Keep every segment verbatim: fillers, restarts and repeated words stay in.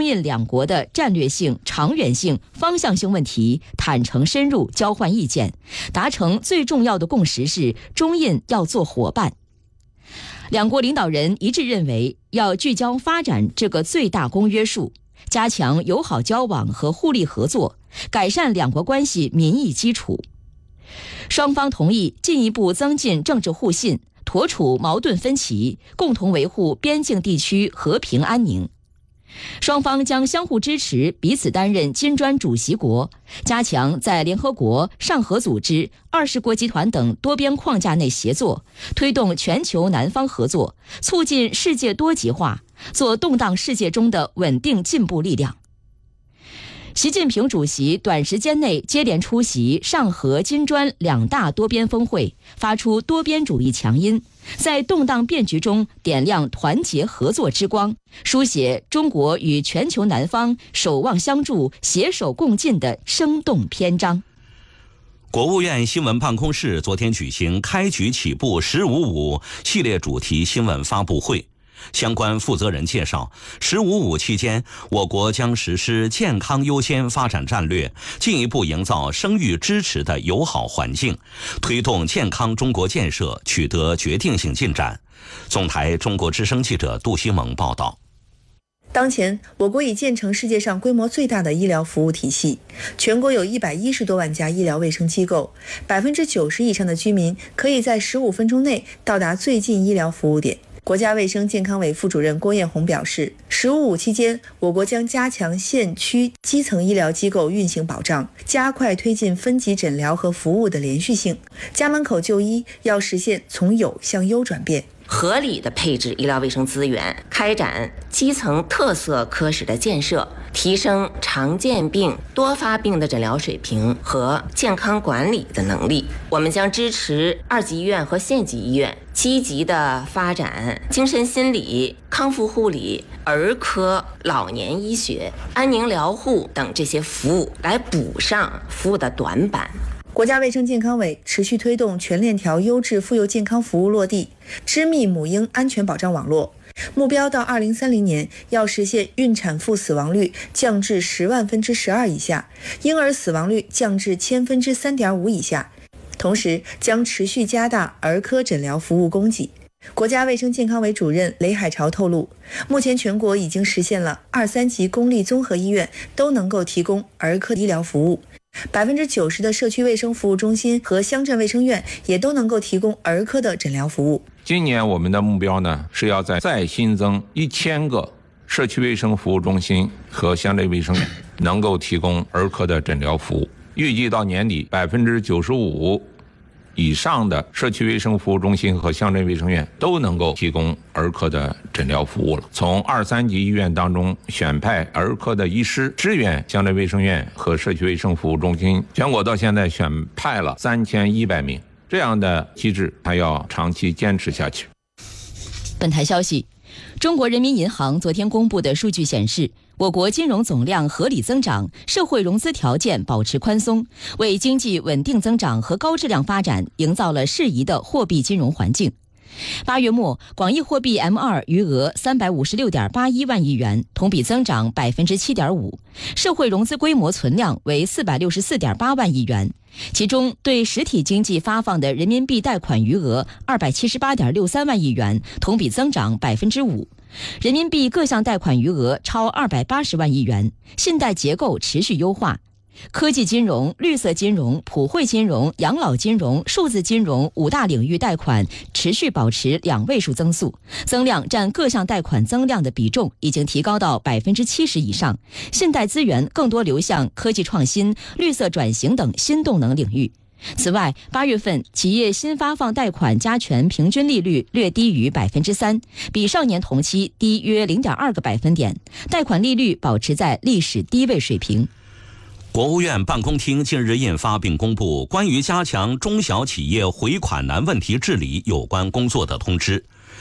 中印两国的战略性、长远性、方向性问题坦诚深入交换意见，达成最重要的共识是中印要做伙伴。两国领导人一致认为，要聚焦发展这个最大公约数，加强友好交往和互利合作，改善两国关系民意基础。双方同意进一步增进政治互信，妥处矛盾分歧，共同维护边境地区和平安宁。双方将相互支持，彼此担任金砖主席国，加强在联合国、上合组织、二十国集团等多边框架内协作，推动全球南方合作，促进世界多极化，做动荡世界中的稳定进步力量。习近平主席短时间内接连出席上合金砖两大多边峰会，发出多边主义强音，在动荡变局中点亮团结合作之光，书写中国与全球南方守望相助、携手共进的生动篇章。 国务院新闻办公室昨天举行开局起步十五五系列主题新闻发布会。相关负责人介绍，十五五期间，我国将实施健康优先发展战略，进一步营造生育支持的友好环境，推动健康中国建设取得决定性进展。总台中国之声记者杜西蒙报道。 当前，我国已建成世界上规模最大的医疗服务体系，全国有一百一十多万家医疗卫生机构，百分之九十以上的居民可以在十五分钟内到达最近医疗服务点。国家卫生健康委副主任郭艳红表示，十五五期间，我国将加强县区基层医疗机构运行保障，加快推进分级诊疗和服务的连续性。家门口就医要实现从有向优转变， 合理的配置医疗卫生资源，开展基层特色科室的建设，提升常见病、多发病的诊疗水平和健康管理的能力。我们将支持二级医院和县级医院积极的发展精神心理、康复护理、儿科、老年医学、安宁疗护等这些服务，来补上服务的短板。 国家卫生健康委持续推动全链条优质妇幼健康服务落地，织密母婴安全保障网络，目标到二零三零年要实现孕产妇死亡率降至十万分之十二以下，婴儿死亡率降至千分之三点五以下。同时，将持续加大儿科诊疗服务供给。国家卫生健康委主任雷海潮透露，目前全国已经实现了二三级公立综合医院都能够提供儿科医疗服务，百分之九十的社区卫生服务中心和乡镇卫生院也都能够提供儿科的诊疗服务。 今年我们的目标呢，是要在再新增一千个社区卫生服务中心和乡镇卫生院能够提供儿科的诊疗服务。预计到年底，百分之九十五以上的社区卫生服务中心和乡镇卫生院都能够提供儿科的诊疗服务了。从二三级医院当中选派儿科的医师支援乡镇卫生院和社区卫生服务中心，全国到现在选派了三千一百名，这样的机制还要长期坚持下去。 本台消息，中国人民银行昨天公布的数据显示，我国金融总量合理增长，社会融资条件保持宽松，为经济稳定增长和高质量发展营造了适宜的货币金融环境。八月末，广义货币 M 二 余额三百五十六点八一万亿元，同比增长百分之七点五，社会融资规模存量为四百六十四点八万亿元。其中，对实体经济发放的人民币贷款余额二百七十八点六三万亿元，同比增长百分之五。人民币各项贷款余额超二百八十万亿元，信贷结构持续优化。科技金融、绿色金融、普惠金融、养老金融、数字金融五大领域贷款持续保持两位数增速，增量占各项贷款增量的比重已经提高到百分之七十以上，信贷资源更多流向科技创新、绿色转型等新动能领域。此外，八月份企业新发放贷款加权平均利率略低于百分之三，比上年同期低约零点二个百分点，贷款利率保持在历史低位水平。 国务院办公厅近日印发并公布关于加强中小企业回款难问题治理有关工作的通知。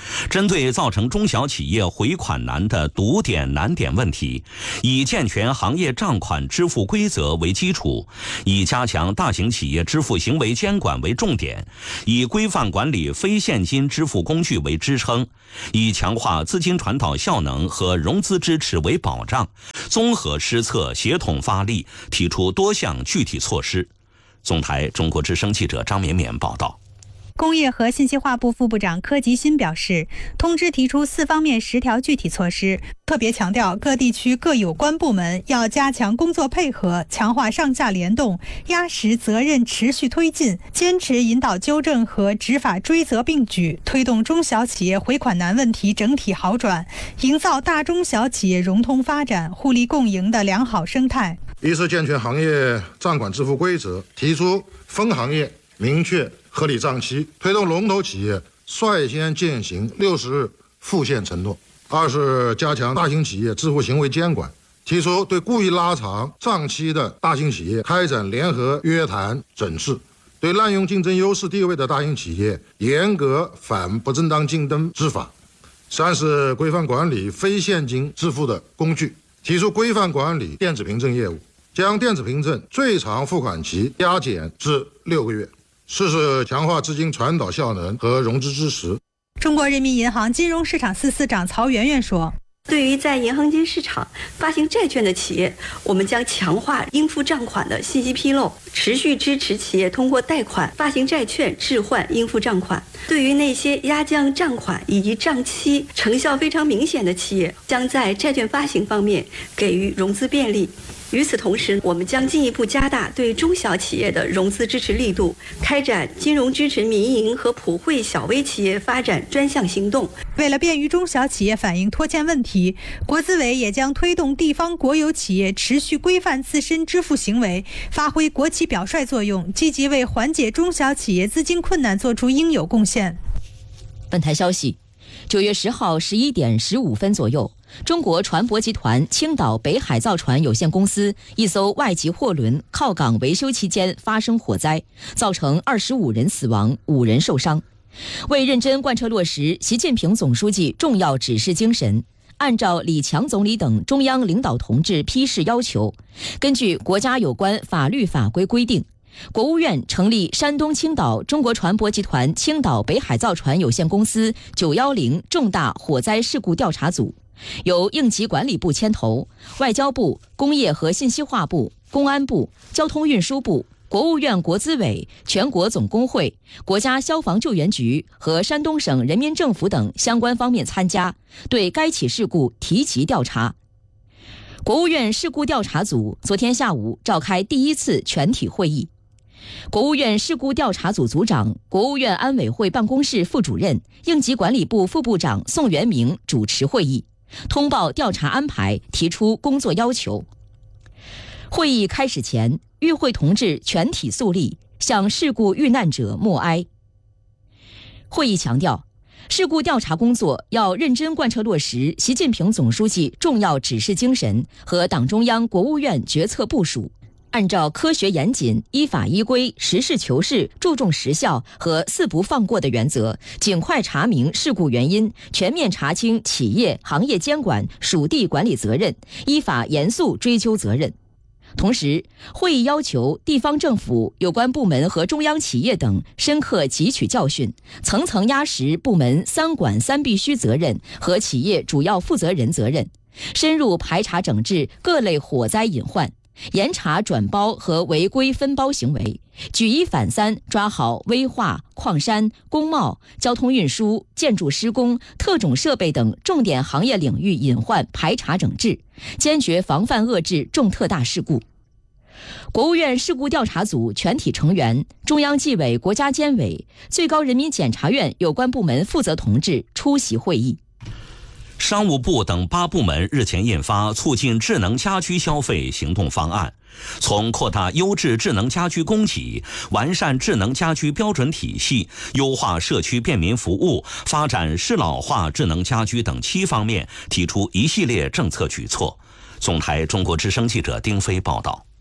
针对造成中小企业回款难的堵点难点问题，以健全行业账款支付规则为基础，以加强大型企业支付行为监管为重点，以规范管理非现金支付工具为支撑，以强化资金传导效能和融资支持为保障，综合施策，协同发力，提出多项具体措施。总台中国之声记者张绵绵报道。 工业和信息化部副部长柯吉新表示，通知提出四方面十条具体措施，特别强调各地区各有关部门要加强工作配合，强化上下联动，压实责任持续推进，坚持引导纠正和执法追责并举，推动中小企业回款难问题整体好转，营造大中小企业融通发展、互利共赢的良好生态。 一是健全行业账款支付规则，提出分行业明确合理账期，推动龙头企业率先践行六十日付现承诺。二是加强大型企业支付行为监管，提出对故意拉长账期的大型企业开展联合约谈整治，对滥用竞争优势地位的大型企业严格反不正当竞争执法。三是规范管理非现金支付的工具，提出规范管理电子凭证业务，将电子凭证最长付款期压减至六个月。四是强化资金传导效能和融资支持。 中国人民银行金融市场司司长曹媛媛说， 对于在银行间市场发行债券的企业，我们将强化应付账款的信息披露，持续支持企业通过贷款、发行债券置换应付账款。对于那些压降账款以及账期成效非常明显的企业，将在债券发行方面给予融资便利。与此同时，我们将进一步加大对中小企业的融资支持力度，开展金融支持民营和普惠小微企业发展专项行动。 为了便于中小企业反映拖欠问题，国资委也将推动地方国有企业持续规范自身支付行为，发挥国企表率作用，积极为缓解中小企业资金困难做出应有贡献。 本台消息，九月十号十一点十五分左右，中国船舶集团青岛北海造船有限公司一艘外籍货轮靠港维修期间发生火灾，造成二十五人死亡，五人受伤。为认真贯彻落实习近平总书记重要指示精神，按照李强总理等中央领导同志批示要求，根据国家有关法律法规规定，国务院成立山东青岛中国船舶集团青岛北海造船有限公司九一零重大火灾事故调查组，由应急管理部牵头，外交部、工业和信息化部、公安部、交通运输部、国务院国资委、全国总工会、国家消防救援局和山东省人民政府等相关方面参加，对该起事故提及调查。国务院事故调查组昨天下午召开第一次全体会议。国务院事故调查组组长、国务院安委会办公室副主任、应急管理部副部长宋元明主持会议，通报调查安排，提出工作要求。会议开始前，与会同志全体肃立，向事故遇难者默哀。会议强调，事故调查工作要认真贯彻落实习近平总书记重要指示精神和党中央、国务院决策部署，按照科学严谨、依法依规、实事求是、注重实效和四不放过的原则，尽快查明事故原因，全面查清企业、行业监管、属地管理责任，依法严肃追究责任。同时，会议要求地方政府有关部门和中央企业等深刻汲取教训，层层压实部门三管三必须责任和企业主要负责人责任，深入排查整治各类火灾隐患，严查转包和违规分包行为，举一反三抓好危化、矿山、工贸、交通运输、建筑施工、特种设备等重点行业领域隐患排查整治，坚决防范遏制重特大事故。国务院事故调查组全体成员、中央纪委国家监委、最高人民检察院有关部门负责同志出席会议。 商务部等八部门日前印发促进智能家居消费行动方案，从扩大优质智能家居供给、完善智能家居标准体系、优化社区便民服务、发展适老化智能家居等七方面提出一系列政策举措。总台中国之声记者丁飞报道。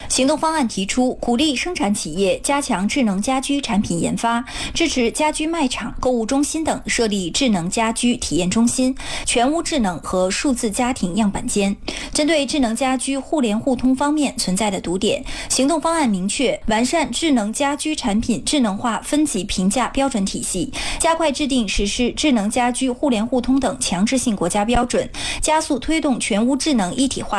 行动方案提出，鼓励生产企业加强智能家居产品研发，支持家居卖场、购物中心等设立智能家居体验中心、全屋智能和数字家庭样板间。针对智能家居互联互通方面存在的堵点，行动方案明确完善智能家居产品智能化分级评价标准体系，加快制定实施智能家居互联互通等强制性国家标准，加速推动全屋智能一体化